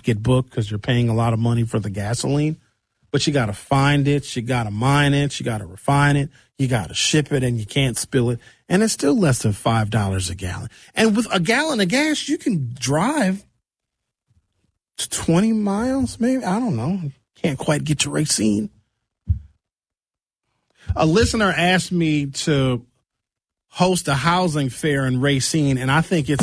get booked because you're paying a lot of money for the gasoline. But you got to find it, you got to mine it, you got to refine it, you got to ship it, and you can't spill it. And it's still less than $5 a gallon. And with a gallon of gas, you can drive 20 miles, maybe. I don't know. Can't quite get to Racine. A listener asked me to host a housing fair in Racine, and I think it's